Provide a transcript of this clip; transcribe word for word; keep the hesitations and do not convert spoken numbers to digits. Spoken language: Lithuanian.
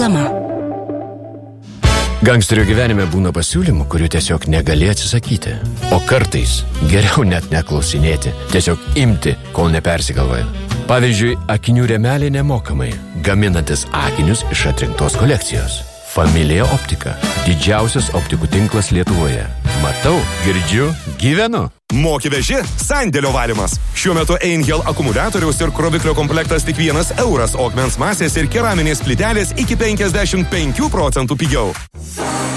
reklama. Gangsterio gyvenime būna pasiūlymų, kurių tiesiog negali atsisakyti. O kartais geriau net neklausinėti, tiesiog imti, kol nepersigalvoja. Pavyzdžiui, akinių rėmeliai nemokamai, gaminantis akinius iš atrinktos kolekcijos. Familija Optika – didžiausias optikų tinklas Lietuvoje. Matau, girdžiu, gyvenu. Moki veži – sandėlio valymas. Šiuo metu Einhell akumuliatoriaus ir kroviklio komplektas tik vienas euras, o akmens masės ir keraminės plytelės iki penkiasdešimt penkių procentų pigiau.